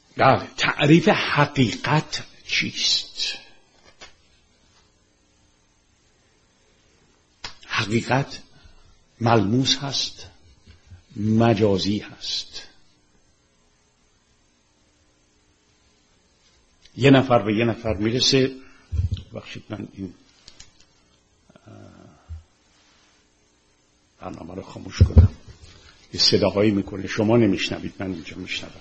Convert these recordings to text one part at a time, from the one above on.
بله، تعریف حقیقت چیست؟ حقیقت ملموس هست، مجازی هست. یه نفر به یه نفر میرسه، بخشید من این برنامه رو خاموش کنم، یه صداهایی میکنه شما نمیشنوید، من اینجا میشنوم.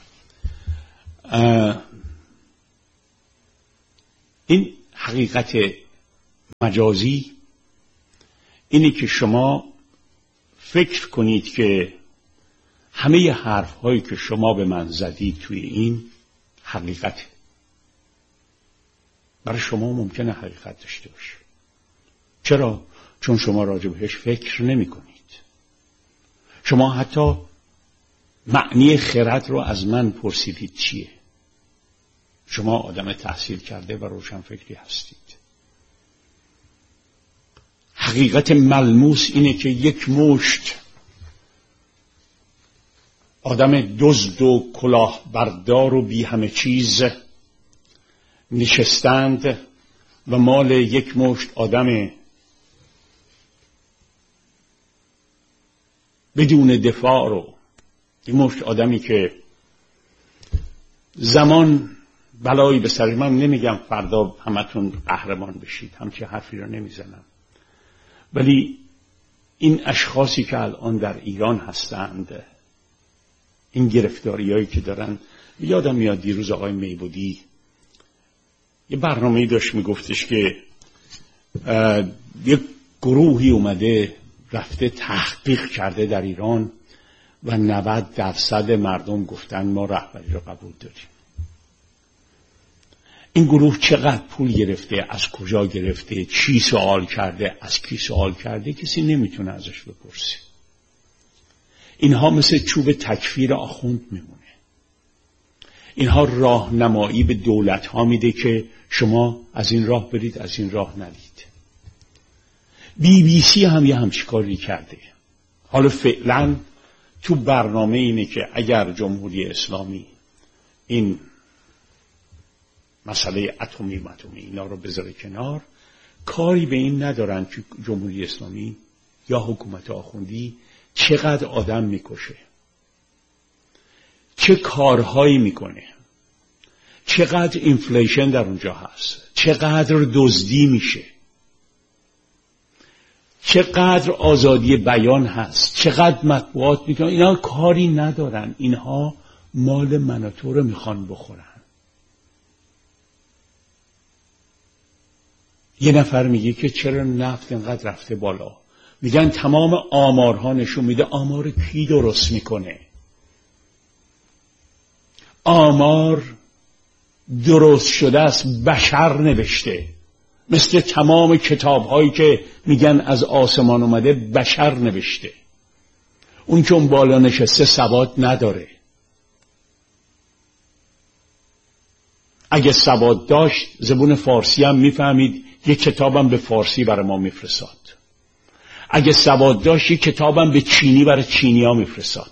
این حقیقت مجازی اینه که شما فکر کنید که همه حرف هایی که شما به من زدید توی این حقیقته. برای شما ممکنه حقیقت داشته باشه. چرا؟ چون شما راجع بهش فکر نمی کنید. شما حتی معنی خرد رو از من پرسیدید چیه؟ شما آدم تحصیل کرده و روشن فکری هستید. حقیقت ملموس اینه که یک مشت آدم دزد و کلاهبردار و بی همه چیز نشستند و مال یک مشت آدم بدون دفاع رو، یک مشت آدمی که زمان بلایی به سر من، نمیگم فردا همتون قهرمان بشید، همچه حرفی رو نمیزنم، ولی این اشخاصی که الان در ایران هستند، این گرفتاریایی که دارن، یادم میاد دیروز آقای میبودی یه برنامه‌ای داشت میگفتش که یک گروهی اومده رفته تحقیق کرده در ایران و 90% مردم گفتن ما رهبری رو قبول داریم. این گروه چقدر پول گرفته، از کجا گرفته، چی سوال کرده، از کی سوال کرده، کسی نمیتونه ازش بپرسه. اینها مثل چوب تکفیر آخوند میمونه. اینها راهنمایی به دولت ها میده که شما از این راه برید، از این راه نرید. BBC هم یه همچین کاری کرده. حالا فعلا تو برنامه اینه که اگر جمهوری اسلامی این مسئله اتمی اینا رو بذاره کنار، کاری به این ندارن که جمهوری اسلامی یا حکومت آخوندی چقدر آدم میکشه، چه کارهایی میکنه، چقدر اینفلیشن در اونجا هست، چقدر دزدی میشه، چقدر آزادی بیان هست، چقدر مطبوعات میکنن. اینا کاری ندارن، اینها مال من و تو رو میخوان بخورن. یه نفر میگه که چرا نفت اینقدر رفته بالا؟ میگن تمام آمارها نشون میده. آمار کی درست میکنه؟ آمار درست شده است، بشر نوشته. مثل تمام کتاب‌هایی که میگن از آسمان اومده، بشر نوشته. اون که اون بالا نشسته سواد نداره. اگه سواد داشت زبون فارسی هم میفهمید، یک کتابم به فارسی برای ما میفرستاد. اگه سواد داشت یک کتابم به چینی برای چینی ها میفرستاد.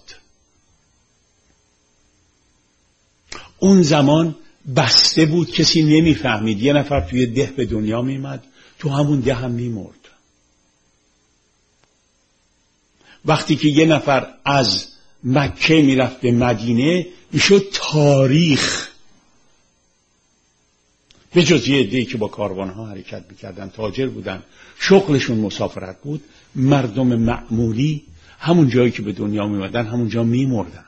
اون زمان بسته بود، کسی نمیفهمید. یه نفر توی ده به دنیا میمد، تو همون ده هم میمرد. وقتی که یه نفر از مکه میرفت به مدینه میشد تاریخ. به جز یه عده‌ای که با کاروانها حرکت میکردن، تاجر بودن، شغلشون مسافرت بود، مردم معمولی همون جایی که به دنیا میمدن همون جا میمردن.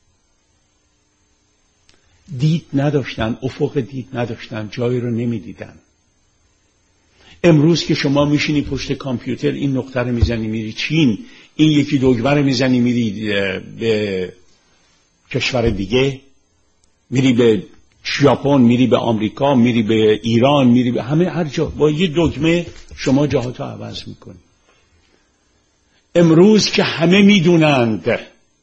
دید نداشتن، افق دید نداشتن، جایی رو نمیدیدن. امروز که شما میشینی پشت کامپیوتر، این نقطه رو میزنی میری چین، این یکی دکمه رو میزنی میری به کشور دیگه، میری به ژاپن، میری به آمریکا، میری به ایران، میری به همه هر جا. با یه دکمه شما جاهاتو عوض میکنی. امروز که همه میدونند،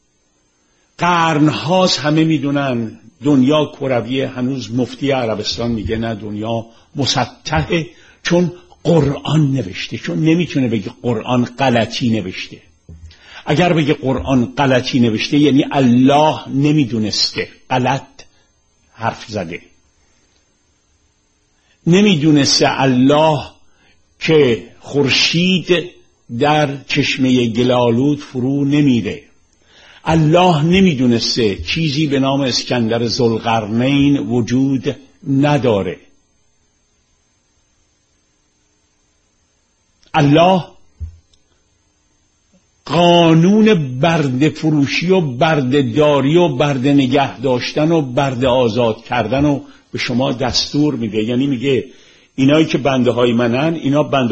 قرنهاست همه میدونن دنیا کرویه، هنوز مفتی عربستان میگه نه دنیا مسطحه، چون قرآن نوشته. چون نمیتونه بگه قرآن غلطی نوشته. اگر بگه قرآن غلطی نوشته یعنی الله نمیدونسته، غلط حرف زده. نمیدونسته الله که خورشید در چشمه گلالود فرو نمیره. الله نمیدونسته چیزی به نام اسکندر ذوالقرنین وجود نداره. الله قانون برده فروشی و برده داری و برده نگه داشتن و برده آزاد کردن رو به شما دستور میده. یعنی میگه اینایی که بنده های منن، اینا بنده